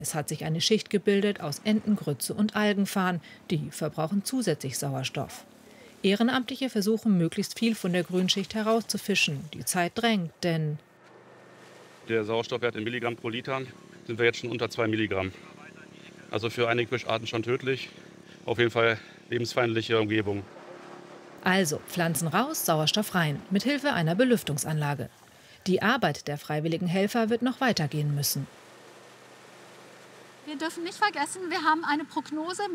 Es hat sich eine Schicht gebildet aus Entengrütze und Algenfarn. Die verbrauchen zusätzlich Sauerstoff. Ehrenamtliche versuchen, möglichst viel von der Grünschicht herauszufischen. Die Zeit drängt, denn Der Sauerstoffwert in Milligramm pro Liter sind wir jetzt schon unter 2 Milligramm. Also für einige Fischarten schon tödlich. Auf jeden Fall lebensfeindliche Umgebung. also Pflanzen raus, Sauerstoff rein, mithilfe einer Belüftungsanlage. Die Arbeit der freiwilligen Helfer wird noch weitergehen müssen. Wir dürfen nicht vergessen, wir haben eine Prognose